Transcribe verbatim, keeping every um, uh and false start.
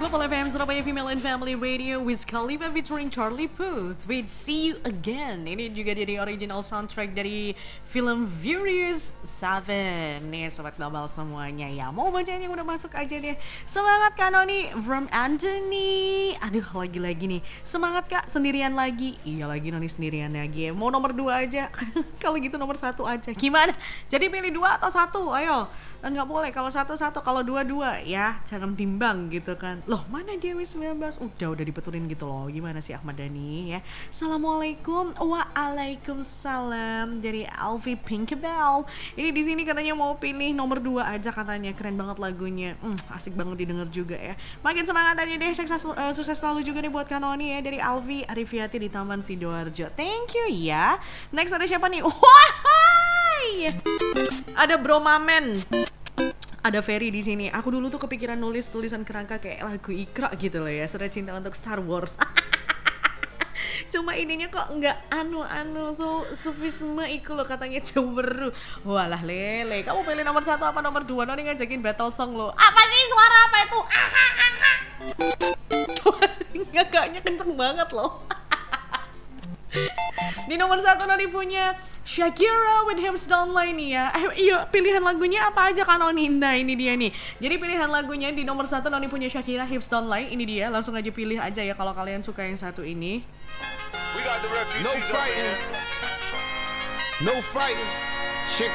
Global F M Surabaya Female and Family Radio with Khalifa featuring Charlie Puth with See You Again. Ini juga dari original soundtrack dari film Furious seven. Nih sobat global semuanya ya. Mau bacaan yang udah masuk aja deh. Semangat Kak Noni from Anthony. Aduh lagi-lagi nih. Semangat Kak, sendirian lagi. Iya lagi Noni sendirian lagi. Mau nomor dua aja. Kalau gitu nomor satu aja. Gimana? Jadi pilih dua atau satu? Ayo. Enggak boleh kalau satu-satu, kalau dua-dua ya jangan timbang gitu kan. Loh mana Dewi sembilan belas? Udah udah dibetulin gitu loh. Gimana sih Ahmad Dhani ya. Assalamualaikum. Waalaikumsalam dari Alfi Pinkabel. Ini di sini katanya mau pilih nomor dua aja katanya. Keren banget lagunya. Hmm, asik banget didengar juga ya. Makin semangat aja deh. Sukses, uh, sukses selalu juga nih buat Kanoni ya dari Alfi Arifiati di Taman Sidoarjo. Thank you ya. Next ada siapa nih? Wahai. Ada Bro Mamen. Ada Ferry di sini. Aku dulu tuh kepikiran nulis tulisan kerangka kayak lagu Iqra gitu loh ya. Surat cinta untuk Star Wars. Cuma ininya kok nggak anu-anu so sufisme iku loh katanya cemberu. Walah lele, kamu pilih nomor satu apa nomor dua? Noni ngajakin battle song loh. Apa sih suara apa itu? Ngagaknya kenceng banget loh. Di nomor satu Noni punya Shakira with Hips Don't Lie nih ya. Eh, iya pilihan lagunya apa aja kan Noni? Nah ini dia nih. Jadi pilihan lagunya di nomor satu Noni punya Shakira Hips Don't Lie. Ini dia, langsung aja pilih aja ya kalau kalian suka yang satu ini. We got the refugees no fighting. No fighting. Shakira.